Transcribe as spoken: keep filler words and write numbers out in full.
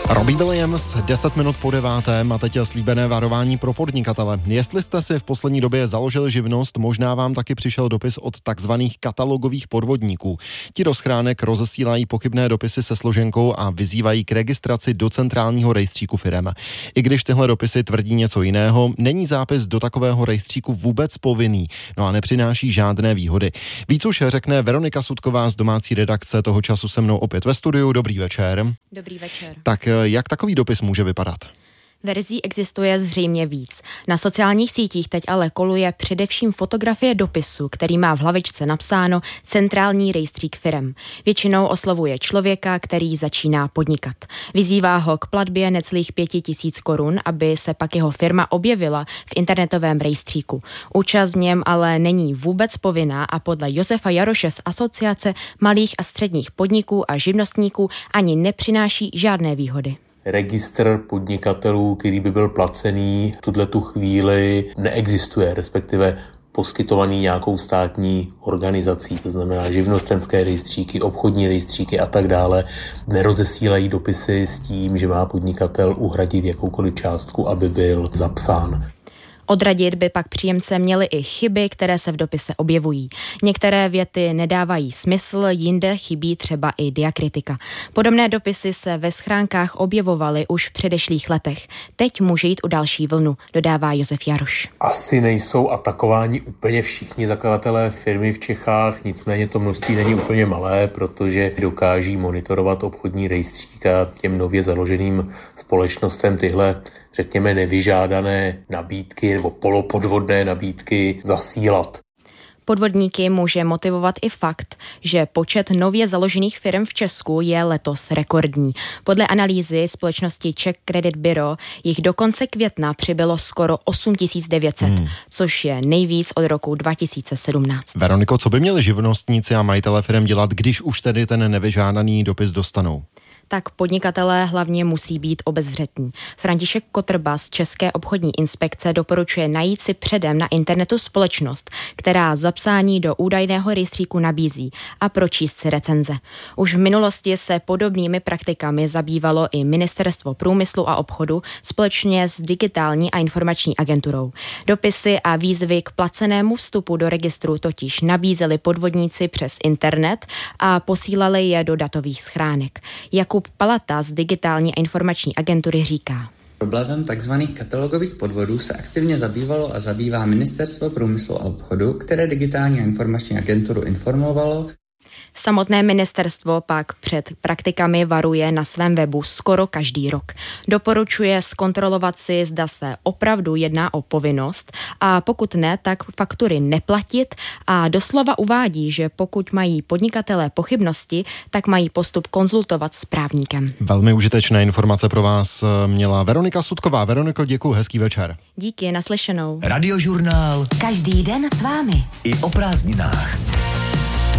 Robbie Williams, deset minut po devátém a teď je slíbené varování pro podnikatele. Jestli jste si v poslední době založili živnost, možná vám taky přišel dopis od takzvaných katalogových podvodníků. Ti do schránek rozesílají pochybné dopisy se složenkou a vyzývají k registraci do centrálního rejstříku firem. I když tyhle dopisy tvrdí něco jiného, není zápis do takového rejstříku vůbec povinný, no a nepřináší žádné výhody. Víc už řekne Veronika Sudková z domácí redakce, toho času se mnou opět ve studiu. Dobrý večer. Dobrý večer. Tak jak takový dopis může vypadat? Verzí existuje zřejmě víc. Na sociálních sítích teď ale koluje především fotografie dopisu, který má v hlavičce napsáno Centrální rejstřík firem. Většinou oslovuje člověka, který začíná podnikat. Vyzývá ho k platbě necelých pěti tisíc korun, aby se pak jeho firma objevila v internetovém rejstříku. Účast v něm ale není vůbec povinná a podle Josefa Jaroše z Asociace malých a středních podniků a živnostníků ani nepřináší žádné výhody. Registr podnikatelů, který by byl placený, v tuto chvíli neexistuje, respektive poskytovaný nějakou státní organizací, to znamená živnostenské rejstříky, obchodní rejstříky a tak dále, nerozesílají dopisy s tím, že má podnikatel uhradit jakoukoliv částku, aby byl zapsán. Odradit by pak příjemce měly i chyby, které se v dopise objevují. Některé věty nedávají smysl, jinde chybí třeba i diakritika. Podobné dopisy se ve schránkách objevovaly už v předešlých letech. Teď může jít o další vlnu, dodává Josef Jaroš. Asi nejsou atakováni úplně všichni zakladatelé firmy v Čechách, nicméně to množství není úplně malé, protože dokáží monitorovat obchodní rejstřík a těm nově založeným společnostem tyhle, řekněme, nevyžádané nabídky nebo polopodvodné nabídky zasílat. Podvodníky může motivovat i fakt, že počet nově založených firm v Česku je letos rekordní. Podle analýzy společnosti Czech Credit Bureau jich do konce května přibylo skoro osm tisíc devět set, hmm. což je nejvíc od roku dva tisíce sedmnáct. Veroniko, co by měli živnostníci a majitelé firem dělat, když už tedy ten nevyžádaný dopis dostanou? Tak podnikatelé hlavně musí být obezřetní. František Kotrba z České obchodní inspekce doporučuje najít si předem na internetu společnost, která zapsání do údajného rejstříku nabízí, a pročíst si recenze. Už v minulosti se podobnými praktikami zabývalo i Ministerstvo průmyslu a obchodu společně s Digitální a informační agenturou. Dopisy a výzvy k placenému vstupu do registru totiž nabízeli podvodníci přes internet a posílali je do datových schránek. Jakub Palata z Digitální a informační agentury říká. Problémem tzv. Katalogových podvodů se aktivně zabývalo a zabývá Ministerstvo průmyslu a obchodu, které Digitální a informační agenturu informovalo. Samotné ministerstvo pak před praktikami varuje na svém webu skoro každý rok. Doporučuje zkontrolovat si, zda se opravdu jedná o povinnost a pokud ne, tak faktury neplatit a doslova uvádí, že pokud mají podnikatelé pochybnosti, tak mají postup konzultovat s právníkem. Velmi užitečné informace pro vás měla Veronika Sudková. Veroniko, děkuji, hezký večer. Díky, naslyšenou. Radiožurnál. Každý den s vámi. I o prázdninách.